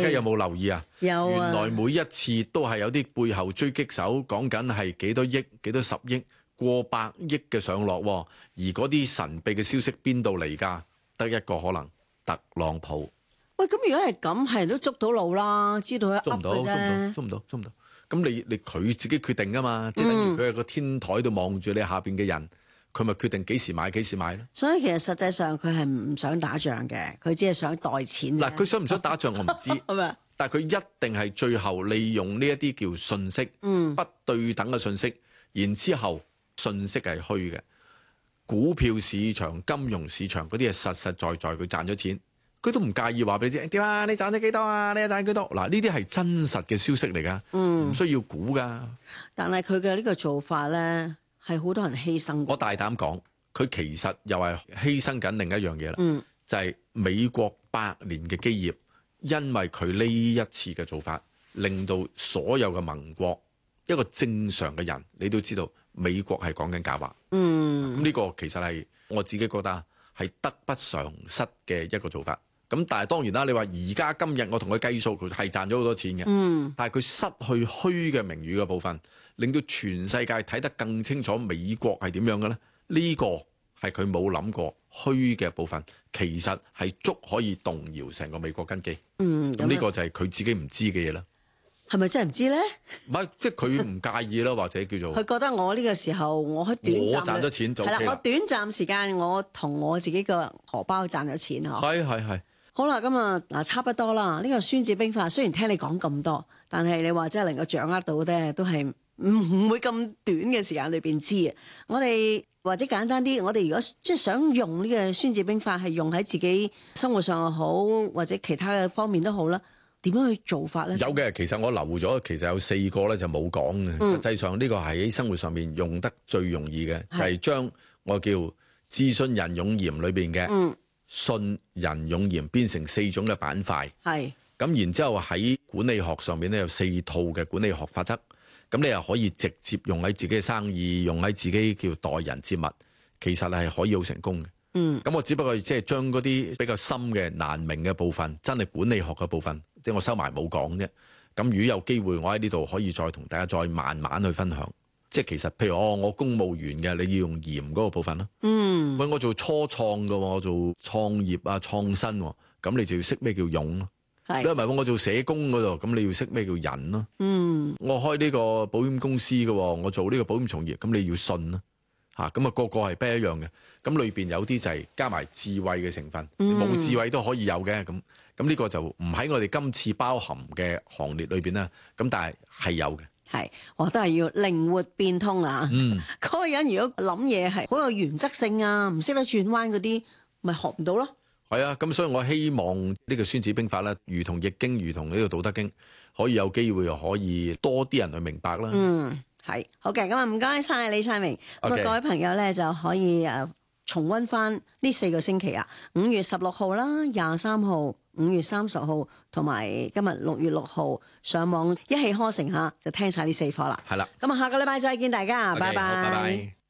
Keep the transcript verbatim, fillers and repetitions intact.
家有冇留意啊？ 有啊， 原來每一次都係有啲背後追擊手講緊係幾多億、幾多十億、過百億嘅上落，而嗰啲神秘嘅消息邊度嚟㗎？得一個可能，特朗普。 喂，咁如果係咁，係人都捉到路啦，知道佢捉唔到，捉唔到，捉唔到，捉唔到。咁你你佢自己決定㗎嘛？即係等於佢喺個天台度望住你下邊嘅人，佢咪決定幾時買幾時買咯。 所以其實實際上佢係唔想打仗嘅，佢只係想袋錢。 嗱，佢想唔想打仗我唔知，但係佢一定係最後利用呢一啲叫信息， 嗯， 不對等嘅信息，然之後信息係虛嘅。股票市場、金融市場嗰啲係實實在在佢賺咗錢，佢都唔介意話俾你知點啊？你賺咗幾多啊？你又賺幾多？嗱，呢啲係真實嘅消息嚟噶，唔、嗯、需要估噶。但係佢嘅呢個做法咧，係好多人犧牲。我大膽講，佢其實又係犧牲緊另一樣嘢啦，嗯、就係美國百年嘅基業，因為佢呢一次嘅做法，令到所有嘅盟國一個正常嘅人，你都知道美國係講緊假話。嗯，咁呢個其實係我自己覺得係得不償失嘅一個做法。咁但係當然啦，你話而家今日我同佢計數，佢係賺咗好多錢嘅。嗯，但係佢失去虛嘅名譽嘅部分，令到全世界睇得更清楚美國係點樣嘅咧？呢個係佢冇諗過虛嘅部分，其實係足可以動搖成個美國根基。嗯，咁呢個就係佢自己唔知嘅嘢啦。係咪真係唔知咧？唔係，即係佢唔介意啦，或者叫做佢覺得我呢個時候我喺短暫我賺咗錢就係啦，我短暫時間我同我自己個荷包賺咗錢嗬。係係係。好啦，咁啊嗱，差不多啦。呢、這個孫子兵法雖然聽你講咁多，但係你話真係能夠掌握到咧，都係唔唔會咁短嘅時間裏邊知啊。我哋或者簡單啲，我哋如果即係想用呢個孫子兵法，係用喺自己生活上又好，或者其他嘅方面都好啦。點樣去做法咧？有嘅，其實我留咗，其實有四個咧就冇講嘅。實際上呢個係喺生活上面用得最容易嘅，就係將我叫自信人勇嚴裏邊嘅信人勇嚴變成四種嘅板塊。係咁，然之後喺管理學上面咧有四套嘅管理學法則。咁你又可以直接用喺自己嘅生意，用喺自己叫待人接物，其實係可以好成功嘅。嗯，咁我只不過即係將嗰啲比較深嘅難明嘅部分，真係管理學嘅部分，即係我收埋冇講啫。咁如果有機會，我喺呢度可以再同大家再慢慢去分享。即係其實，譬如我我公務員嘅，你要用嚴嗰個部分咯。嗯，喂，我做初創嘅，我做創業啊創新，咁你就要識咩叫勇咯。係，因為我做社工嗰度，咁你要識咩叫忍咯。嗯，我開呢個保險公司嘅，我做呢個保險從業，咁你要信咯。吓，咁啊個個係不一樣嘅，咁裏邊有啲就係加埋智慧嘅成分，冇、嗯、智慧都可以有嘅，咁咁呢個就唔喺我哋今次包含嘅行列裏邊啦，咁但係係有嘅。係，我都係要靈活變通啊！嗯，嗰個人如果諗嘢係好有原則性啊，唔識得轉彎嗰啲，咪學唔到咯。係啊，咁所以我希望呢個孫子兵法咧，如同易經，如同呢個道德經，可以有機會可以多啲人去明白啦。嗯。係好嘅，咁啊唔該晒李燦榮。咁啊 Okay. 各位朋友咧就可以誒重溫翻呢四個星期啊，五月十六號啦、廿三號、五月三十號同埋今日六月六號上網一氣呵成吓，就聽晒呢四課啦。係啦，咁啊下個禮拜再見大家，拜拜。Okay, 拜拜。